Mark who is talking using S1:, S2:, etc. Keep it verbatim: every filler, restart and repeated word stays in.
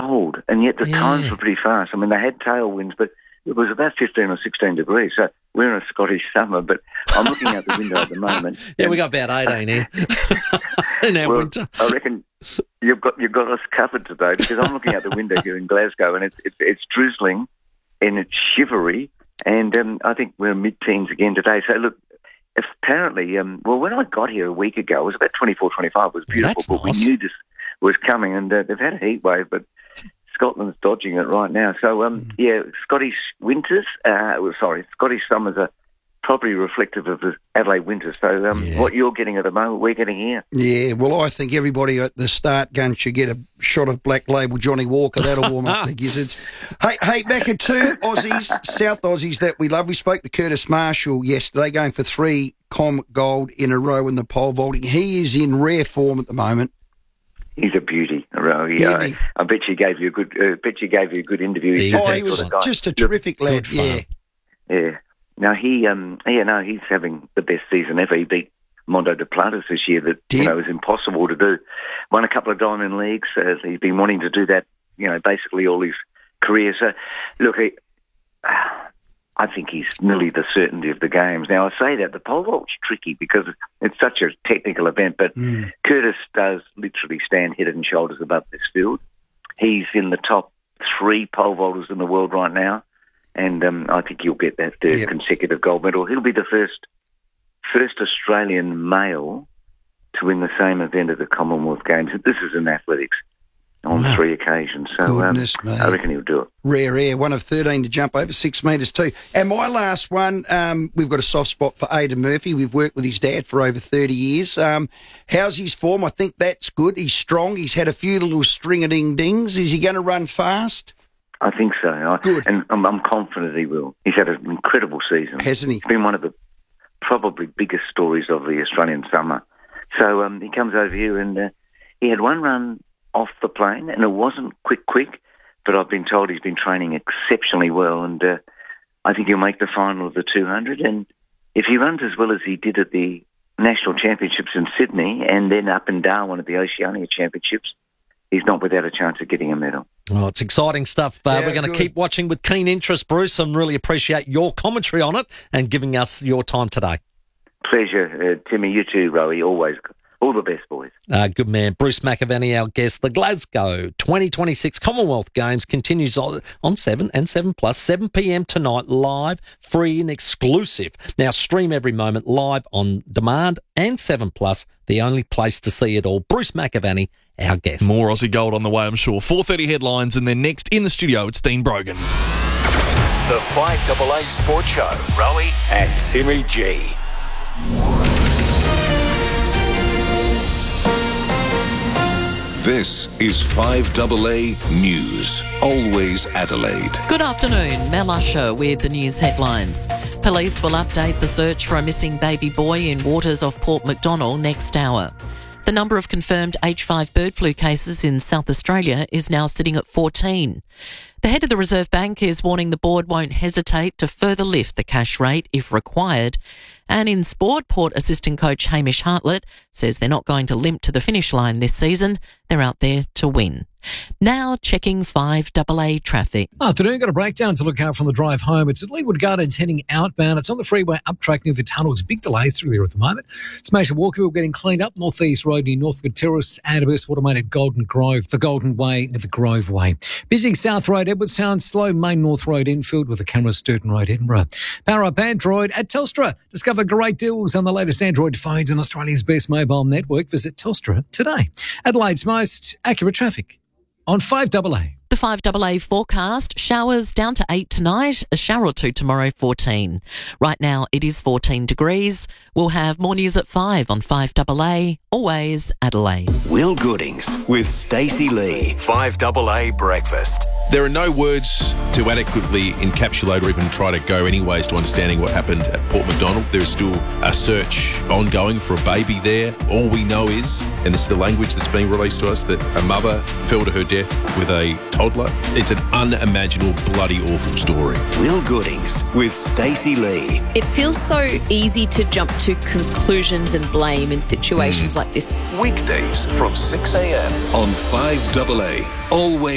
S1: cold, and yet the
S2: Yeah.
S1: times were pretty fast. I mean, they had tailwinds, but it was about fifteen or sixteen degrees. So we're in a Scottish summer, but I'm looking out the window at the moment.
S2: Yeah, we got about eighteen here in our
S1: well,
S2: winter.
S1: I reckon you've got you've got us covered today, because I'm looking out the window here in Glasgow, and it's it's, it's drizzling and it's shivery, and um, I think we're mid-teens again today. So look, apparently, um, well, when I got here a week ago, it was about twenty-four, twenty-five. It was beautiful,
S2: That's
S1: but
S2: nice.
S1: we knew this was coming, and uh, they've had a heat wave, but Scotland's dodging it right now. So, um,
S2: Mm.
S1: yeah, Scottish winters, uh, well, sorry, Scottish summers are probably reflective of the Adelaide winters. So um,
S2: Yeah.
S1: what you're getting at the moment, we're getting here.
S3: Yeah, well, I think everybody at the start gun should get a shot of Black Label Johnny Walker. That'll warm up the gizzards. Hey, hey, back at two Aussies, South Aussies that we love. We spoke to Curtis Marshall yesterday, going for three Com Gold in a row in the pole vaulting. He is in rare form at the moment.
S1: He's a beauty. Rowie.
S3: Yeah,
S1: I,
S3: he-
S1: I bet you gave you a good. Uh, bet you gave you a good interview.
S2: He's
S1: that
S3: Oh, he
S2: excellent.
S3: was
S1: sort of guy.
S3: just a
S1: Look,
S3: terrific lad.
S2: good fun.
S3: Yeah.
S1: Yeah. Now he, um, yeah, no, he's having the best season ever. He beat Mondo de Plantas this year. That
S3: Did?
S1: you know is impossible to do. Won a couple of diamond leagues. Uh, he's been wanting to do that. You know, basically all his career. So, look, he, I think he's nearly the certainty of the games. Now I say that the pole vault's tricky because it's such a technical event, but
S3: Mm.
S1: Curtis does literally stand head and shoulders above this field. He's in the top three pole vaulters in the world right now. And um, I think he'll get that third
S3: Yep.
S1: consecutive gold medal. He'll be the first first Australian male to win the same event at the Commonwealth Games. This is in athletics on
S2: Wow.
S1: three occasions. So um,
S3: Goodness me.
S1: I reckon he'll do it.
S3: Rare air, one of thirteen to jump over six metres too. And my last one, um, we've got a soft spot for Aidan Murphy. We've worked with his dad for over thirty years. Um, how's his form? I think that's good. He's strong. He's had a few little string-a-ding-dings. Is he going to run fast?
S1: I think so. I,
S3: Good.
S1: And I'm, I'm confident he will. He's had an incredible season.
S3: Hasn't he?
S1: It's been one of the probably biggest stories of the Australian summer. So um, he comes over here and uh, he had one run off the plane, and it wasn't quick, quick, but I've been told he's been training exceptionally well, and uh, I think he'll make the final of the two hundred. And if he runs as well as he did at the National Championships in Sydney and then up in Darwin at the Oceania Championships, he's not without a chance of getting a medal.
S2: Oh, it's exciting stuff. Uh,
S3: Yeah,
S2: we're going to
S3: good.
S2: keep watching with keen interest, Bruce, and really appreciate your commentary on it and giving us your time today.
S1: Pleasure, uh, Timmy. You too, Rowie. Always. All the best, boys.
S2: Uh, good man. Bruce McAvaney, our guest. The Glasgow twenty twenty-six Commonwealth Games continues on, on seven and seven plus, seven p.m. tonight, live, free and exclusive. Now stream every moment live on demand and seven plus, the only place to see it all. Bruce McAvaney, our guest.
S4: More Aussie gold on the way, I'm sure. four thirty headlines, and then next in the studio, it's Dean Brogan.
S5: The five A A Sports Show. Rowie and Timmy G.
S6: This is five A A News. Always Adelaide.
S7: Good afternoon, Mel Usher with the news headlines. Police will update the search for a missing baby boy in waters off Port Macdonnell next hour. The number of confirmed H five bird flu cases in South Australia is now sitting at fourteen. The head of the Reserve Bank is warning the board won't hesitate to further lift the cash rate if required. And in sport, Port assistant coach Hamish Hartlett says they're not going to limp to the finish line this season. They're out there to win. Now checking five A A traffic.
S8: Afternoon, got a breakdown to look out from the drive home. It's at Leeward Gardens heading outbound. It's on the freeway up track near the tunnels. Big delays through there at the moment. Smash at Walkerville getting cleaned up. Northeast Road near Northwood Terrace. Adabus automated Golden Grove. The Golden Way near the Grove Way. Busy South Road, Edwardstown. Slow Main North Road infield with the camera Sturton Road, Edinburgh. Power up Android at Telstra. Discover great deals on the latest Android phones on Australia's best mobile network. Visit Telstra today. Adelaide's most accurate traffic on five A A.
S7: The five A A forecast, showers down to eight tonight, a shower or two tomorrow, fourteen. Right now it is fourteen degrees. We'll have more news at five on five A A, always Adelaide.
S5: Will Goodings with Stacey Lee. five A A Breakfast.
S9: There are no words to adequately encapsulate or even try to go anyways to understanding what happened at Port Macdonnell. There is still a search ongoing for a baby there. All we know is, and this is the language that's being released to us, that a mother fell to her death with a toddler. It's an unimaginable, bloody awful story.
S5: Will Goodings with Stacey Lee.
S10: It feels so easy to jump to conclusions and blame in situations like this.
S5: Weekdays from six a.m.
S6: On five A A. Always